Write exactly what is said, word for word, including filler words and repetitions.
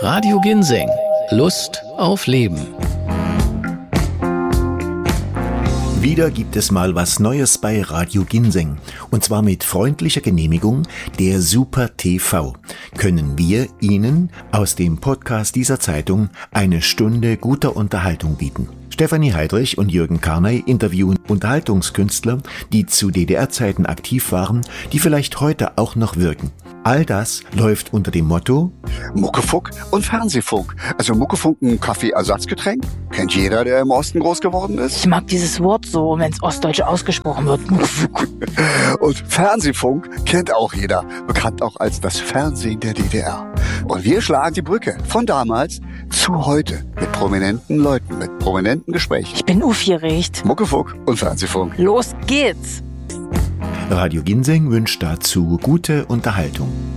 Radio Ginseng. Lust auf Leben. Wieder gibt es mal was Neues bei Radio Ginseng. Und zwar mit freundlicher Genehmigung der Super T V. Können wir Ihnen aus dem Podcast dieser Zeitung eine Stunde guter Unterhaltung bieten. Stefanie Heidrich und Jürgen Karney interviewen Unterhaltungskünstler, die zu D D R-Zeiten aktiv waren, die vielleicht heute auch noch wirken. All das läuft unter dem Motto Muckefunk und Fernsehfunk. Also Muckefunk, ein Kaffeeersatzgetränk. Kennt jeder, der im Osten groß geworden ist. Ich mag dieses Wort so, wenn es ostdeutsch ausgesprochen wird. Und Fernsehfunk kennt auch jeder. Bekannt auch als das Fernsehen der D D R. Und wir schlagen die Brücke von damals zu heute. Mit prominenten Leuten, mit prominenten Gesprächen. Ich bin aufgeregt. Muckefunk und Fernsehfunk. Los geht's! Radio Ginseng wünscht dazu gute Unterhaltung.